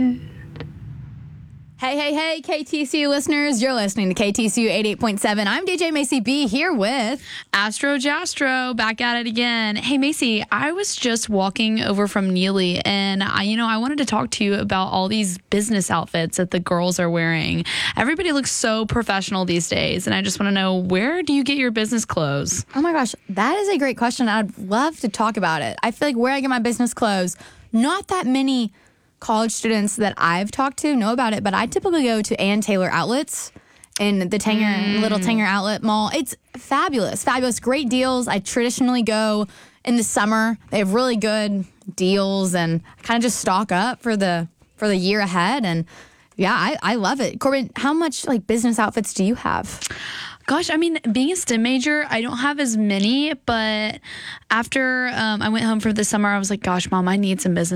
Hey, KTCU listeners. You're listening to KTCU 88.7. I'm DJ Macy B here with Astro Jastro, back at it again. Hey, Macy, I was just walking over from Neely, and I wanted to talk to you about all these business outfits that the girls are wearing. Everybody looks so professional these days, and I just want to know, where do you get your business clothes? Oh my gosh, that is a great question. I'd love to talk about it. I feel like where I get my business clothes, not that many college students that I've talked to know about it, but I typically go to Ann Taylor Outlets in the Little Tanger Outlet Mall. It's fabulous, great deals. I traditionally go in the summer. They have really good deals, and I kind of just stock up for the year ahead. And yeah, I love it. Corbin, how much business outfits do you have? Gosh, being a STEM major, I don't have as many, but after I went home for the summer, I was like, gosh, Mom, I need some business